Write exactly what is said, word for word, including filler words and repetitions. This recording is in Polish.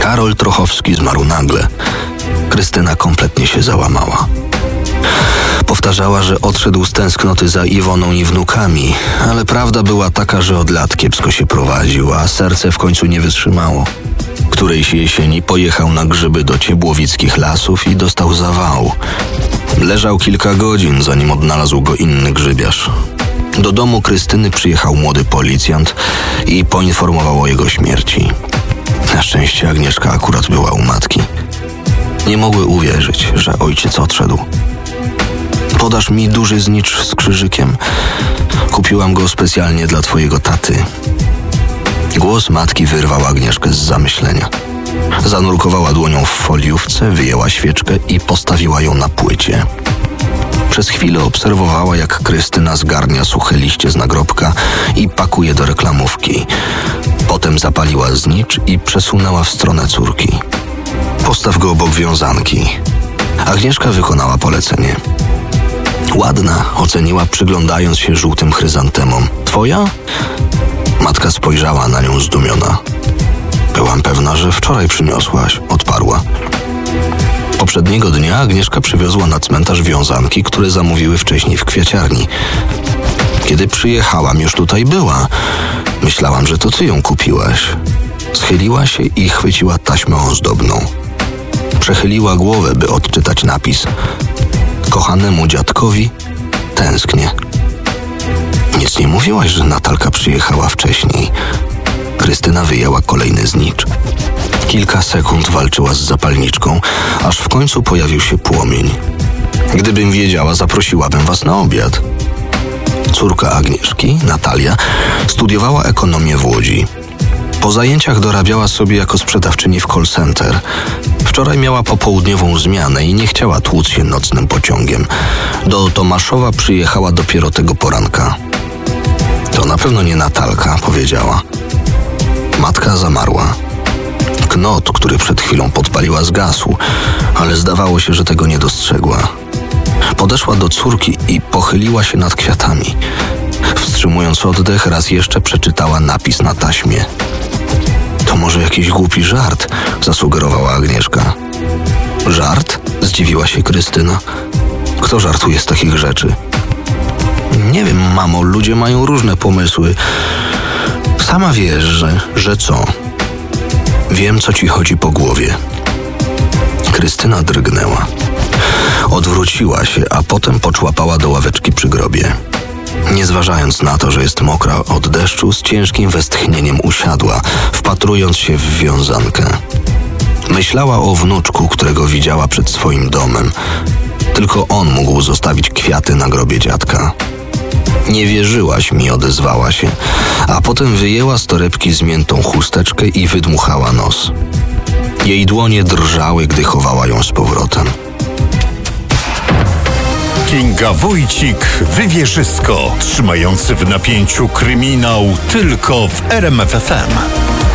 Karol Trochowski zmarł nagle. Krystyna kompletnie się załamała. Powtarzała, że odszedł z tęsknoty za Iwoną i wnukami, ale prawda była taka, że od lat kiepsko się prowadził, a serce w końcu nie wytrzymało. Którejś jesieni pojechał na grzyby do ciebłowickich lasów i dostał zawału. Leżał kilka godzin, zanim odnalazł go inny grzybiarz. Do domu Krystyny przyjechał młody policjant i poinformował o jego śmierci. Na szczęście Agnieszka akurat była u matki. Nie mogły uwierzyć, że ojciec odszedł. Podasz mi duży znicz z krzyżykiem? Kupiłam go specjalnie dla twojego taty. Głos matki wyrwał Agnieszkę z zamyślenia. Zanurkowała dłonią w foliówce, wyjęła świeczkę i postawiła ją na płycie. Przez chwilę obserwowała, jak Krystyna zgarnia suche liście z nagrobka i pakuje do reklamówki. Potem zapaliła znicz i przesunęła w stronę córki. Postaw go obok wiązanki. Agnieszka wykonała polecenie. Ładna, oceniła, przyglądając się żółtym chryzantemom. Twoja? Matka spojrzała na nią zdumiona. Byłam pewna, że wczoraj przyniosłaś, odparła. Poprzedniego dnia Agnieszka przywiozła na cmentarz wiązanki, które zamówiły wcześniej w kwiaciarni. Kiedy przyjechałam, już tutaj była. Myślałam, że to ty ją kupiłaś. Schyliła się i chwyciła taśmę ozdobną. Przechyliła głowę, by odczytać napis. Kochanemu dziadkowi tęsknię. Nic nie mówiłaś, że Natalka przyjechała wcześniej. Krystyna wyjęła kolejny znicz. Kilka sekund walczyła z zapalniczką, aż w końcu pojawił się płomień. Gdybym wiedziała, zaprosiłabym was na obiad. Córka Agnieszki, Natalia, studiowała ekonomię w Łodzi. Po zajęciach dorabiała sobie jako sprzedawczyni w call center. Wczoraj miała popołudniową zmianę i nie chciała tłuc się nocnym pociągiem. Do Tomaszowa przyjechała dopiero tego poranka. To na pewno nie Natalka, powiedziała. Matka zamarła. Knot, który przed chwilą podpaliła, zgasł, ale zdawało się, że tego nie dostrzegła. Podeszła do córki i pochyliła się nad kwiatami. Wstrzymując oddech, raz jeszcze przeczytała napis na taśmie. To może jakiś głupi żart, zasugerowała Agnieszka. Żart? Zdziwiła się Krystyna. Kto żartuje z takich rzeczy? Nie wiem, mamo, ludzie mają różne pomysły. Sama wiesz, że, że co? Wiem, co ci chodzi po głowie. Krystyna drgnęła. Odwróciła się, a potem poczłapała do ławeczki przy grobie. Nie zważając na to, że jest mokra od deszczu, z ciężkim westchnieniem usiadła, wpatrując się w wiązankę. Myślała o wnuczku, którego widziała przed swoim domem. Tylko on mógł zostawić kwiaty na grobie dziadka. Nie wierzyłaś mi, odezwała się, a potem wyjęła z torebki zmiętą chusteczkę i wydmuchała nos. Jej dłonie drżały, gdy chowała ją z powrotem. Kinga Wójcik, Wywierzysko, trzymający w napięciu kryminał tylko w R M F F M.